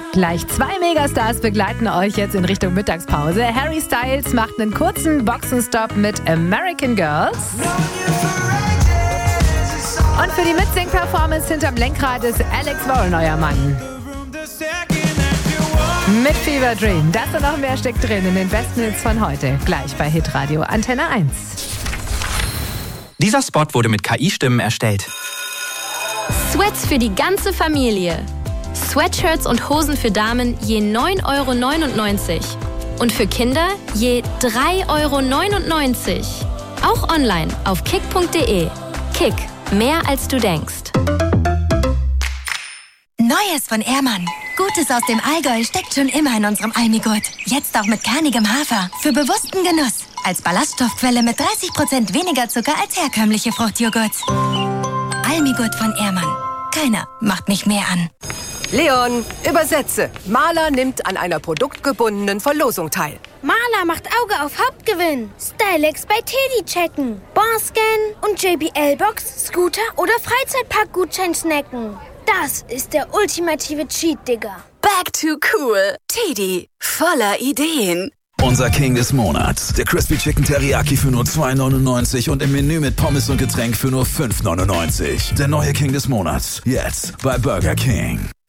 Gleich 2 Megastars begleiten euch jetzt in Richtung Mittagspause. Harry Styles macht einen kurzen Boxenstopp mit American Girls. Und für die Mitsing-Performance hinterm Lenkrad ist Alex Warren euer Mann. Mit Fever Dream. Das und noch mehr steckt drin in den besten Hits von heute. Gleich bei Hitradio Antenne 1. Dieser Spot wurde mit KI-Stimmen erstellt. Sweats für die ganze Familie. Sweatshirts und Hosen für Damen je 9,99 €. Und für Kinder je 3,99 €. Auch online auf kick.de. Kick, mehr als du denkst. Neues von Ehrmann. Gutes aus dem Allgäu steckt schon immer in unserem Almigurt. Jetzt auch mit kernigem Hafer. Für bewussten Genuss. Als Ballaststoffquelle mit 30% weniger Zucker als herkömmliche Fruchtjoghurts. Almigurt von Ehrmann. Keiner macht mich mehr an. Leon, übersetze. Maler nimmt an einer produktgebundenen Verlosung teil. Maler macht Auge auf Hauptgewinn. Stylex bei Teddy checken. Barscan und JBL-Box, Scooter oder Freizeitpark-Gutschein snacken. Das ist der ultimative Cheat, Digga. Back to cool. Teddy, voller Ideen. Unser King des Monats. Der Crispy Chicken Teriyaki für nur 2,99 und im Menü mit Pommes und Getränk für nur 5,99. Der neue King des Monats. Jetzt bei Burger King.